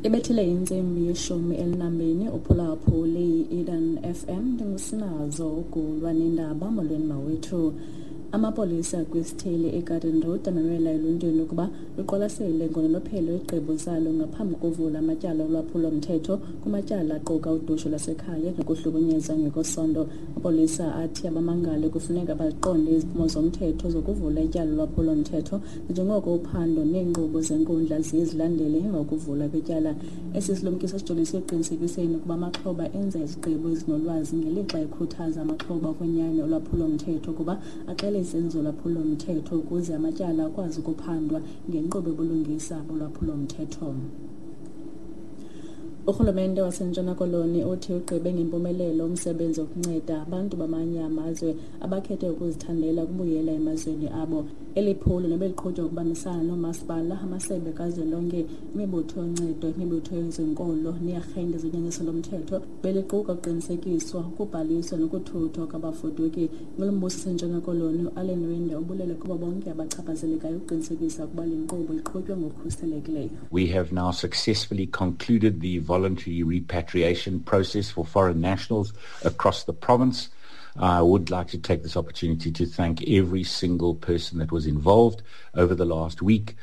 Ibethile insimbi yeshumi elinambini uphulaphuli Eden FM ndingusinazo ugulwa nendaba molweni mawethu. Amapolisa kwisithili eGarden Road amemela eluntwini ukuba luqwalasele ngononophelo igqibo zalo ngaphambi kokuvula amatyala olwaphulo-mthetho kumatyala aquka udusho lwasekhaya nokuhlukunyezwa ngekosondo. Amapolisa athi abamangali kufuneka baqonde iziphumo zomthetho zokuvula ityala olwaphulo-mthetho njengoko uphando neenkqubo zenkundla ziye zilandele emva kokuvula kwetyala. Esi silumkiso sijolise ekuqinisekiseni ukuba amaxhoba enza izigqibo ezinolwazi ngelixa ekhuthaza amaxhoba okwenyani olwaphulo-mthetho ukuba axele izenzo lwaphulo-mthetho ukuze amatyala akwazi ukuphandwa ngenkqubo ebulungisa bolwaphulo-mthetho. Urhulumente waseNtshona Koloni uthi ugqibe ngempumelelo umsebenzi wokunceda abantu bamanye amazwe abakhethe ukuzithandela ukubuyela emazweni abo. Eli phulo nebeliqhutywa ukubambisana noomasipala, amasebe kazwelonke, imibutho yoncedo, imibutho yezenkolo neerhente zonyanyiso lomthetho beliquka ukuqinisekiswa, ukubhaliswa nokuthuthwa kwabafuduki. Ngolombuso waseNtshona Koloni uAllen Winde ubulele kubo bonke abachaphazelekayo ukuqinisekisa ukuba le nkqubo iqhutywa ngokukhuselekileyo. We have now successfully concluded the voluntary repatriation process for foreign nationals across the province. I would like to take this opportunity to thank every single person that was involved over the last week,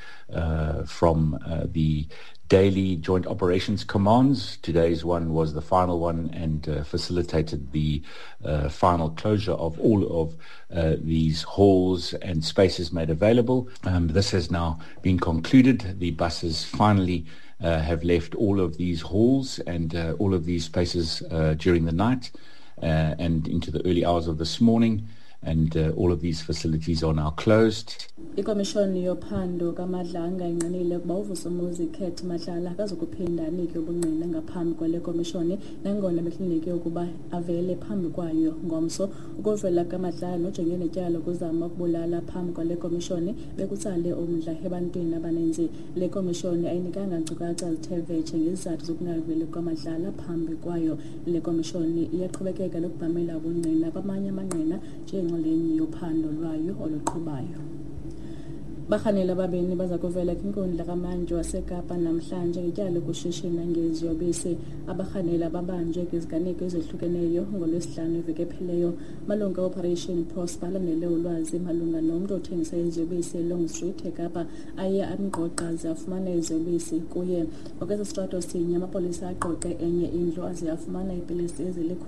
from the daily joint operations commands. Today's one was the final one and facilitated the final closure of all of these halls and spaces made available. This has now been concluded. The buses finally have left all of these halls and all of these spaces during the night and into the early hours of this morning, and all of these facilities are now closed. Ikomishoni yophando kaMadlanga inqinile ukuba uVusomuzi Khethi Madlala akazukuphinda anike ubungqina ngaphambi kwale komishoni nangona beklinike ukuba avele phambi kwayo ngomso. Ukuvela kaMadlala nojongene netyala ukuzama ukubulala phambi kwale komishoni bekutsale umdla ebantwini abaninzi. Le komishoni ayinikanga nkcukacha zithe vetshe ngezizathu zokungaveli kwaMadlala phambi kwayo. Le komishoni iyaqhubekeka nokubhamela ubungqina bamanye amangqina njengenxalenye yophando lwayo oluqhubayo. Barhanela ababini baza kuvela kwinkundla kaManji waseKapa namhlanje ngetyala kushishina ngeziyobisi. Abarhanela babanjwe kwiziganeko ezihlukeneyo ngolwesihlanu iveki epheleyo. Malunga Operation Prosper alandele ulwazi malunga nomntu othengisa iziyobisi eLong Street eKapa aye amgqogqa ze afumana iziyobisi kuye. Ngokwesi strato sinye amapolisa aqoqe enye indlu aze afumana iipilisi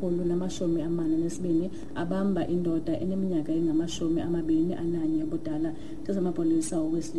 ezili-142 abamba indoda eneminyaka engama-21 budala. Amapolisa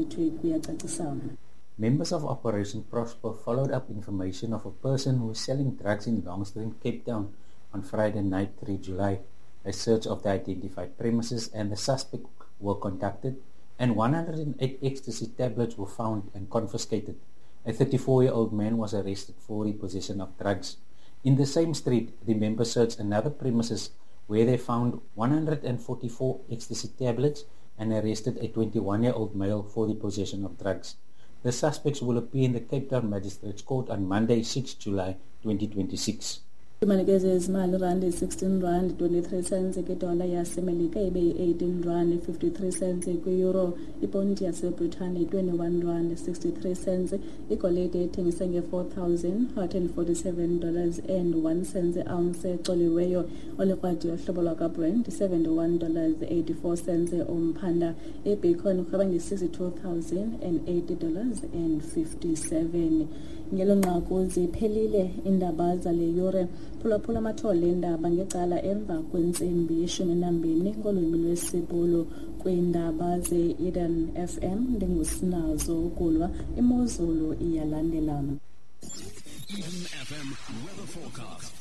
Members of Operation Prosper followed up information of a person who was selling drugs in Longstream, Cape Town on Friday night, 3 July. A search of the identified premises and the suspect were conducted, and 108 ecstasy tablets were found and confiscated. A 34-year-old man was arrested for repossession of drugs. In the same street, the members searched another premises where they found 144 ecstasy tablets and arrested a 21-year-old male for the possession of drugs. The suspects will appear in the Cape Town Magistrates Court on Monday, 6 July 2026. Imanikeze izimali rand 16 rand 23 cents kwidola yasemelika ibe 18 rand 53 cents kwi-euro. Iponti yaseBritane 21 rand 63 cents. Igolide ethengise $4,147 e-ounce exoliweyo. Olikrwadi yohlobo lwakaBrent $71.84 umphanda. Ibitcoin urhweba $62,080.57. Ngelo nqaku ziphelile indaba zale yure. Phulaphula amathole endaba ngecala emva kwentsimbi 12 ngolwimi lwesiBhulu kwiindaba ze-Eden FM. Ndingusinazo ukulwa, imozulu iyalandelana. Eden FM weather forecast.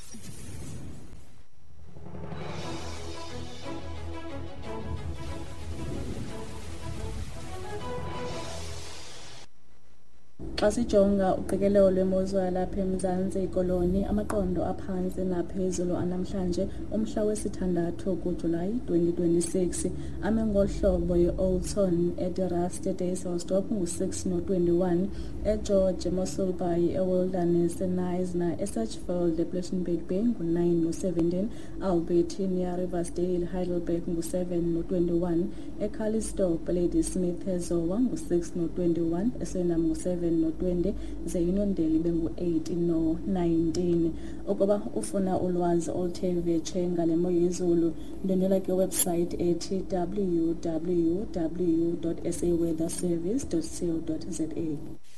Xa sijonga uqikelelo lwemozulu lapha eMzantsi Koloni, amaqondo aphantsi naphezulu anamhlanje umhla wesithandathu kuJulayi 2026 ame ngohlobo yi-Oldton eDirrast Day-Sourcestop ngu-6 no-21, eGeorge Mossel Bay eWilderness eNisna, eSatchfield ePlettenberg Bay ngu-9 no-17, Albertina Riversdale Heidelberg ngu-7 no-21, eCallisto Ladysmith eZowa ngu-6 no-21, eSenam ngu-7 no no-20 ze iNondeli bengu-8 no-19. Ukuba ufuna ulwazi oluthe vetshe ngale mo yezulu, ndonela kwiwebsite ethi www.saweatherservice.co.za.